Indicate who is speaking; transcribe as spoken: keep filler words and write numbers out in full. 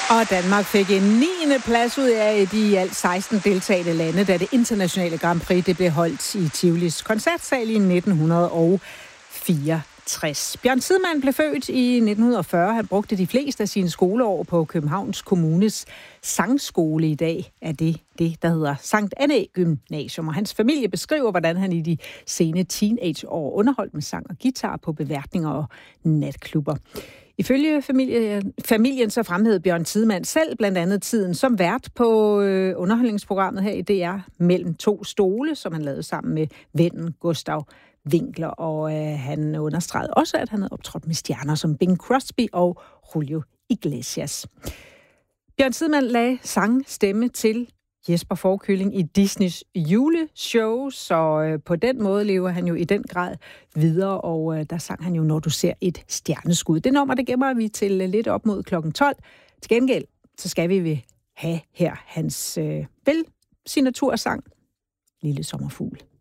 Speaker 1: Og Danmark fik en niende plads ud af de i alt seksten deltagende lande, da det internationale Grand Prix det blev holdt i Tivolis koncertsal i nitten fireogtres. Bjørn Tidemand blev født i nitten fyrre. Han brugte de fleste af sine skoleår på Københavns Kommunes sangskole. I dag er det det, der hedder Sankt Annæ Gymnasium. Og hans familie beskriver, hvordan han i de sene teenageår underholdt med sang og guitar på beværtninger og natklubber. Ifølge familien, familien så fremhævede Bjørn Tidemand selv blandt andet tiden som vært på øh, underholdningsprogrammet her i D R Mellem to stole, som han lavede sammen med vennen Gustav Winkler. Og øh, han understregede også, at han havde optrådt med stjerner som Bing Crosby og Julio Iglesias. Bjørn Tidemand lagde sangstemme til Jesper Fårekylling i Disneys juleshow, så øh, på den måde lever han jo i den grad videre, og øh, der sang han jo, Når du ser et stjerneskud. Det nummer, det gemmer vi til øh, lidt op mod klokken tolv. Til gengæld, så skal vi have her hans øh, vel signatursang, Lille Sommerfugl.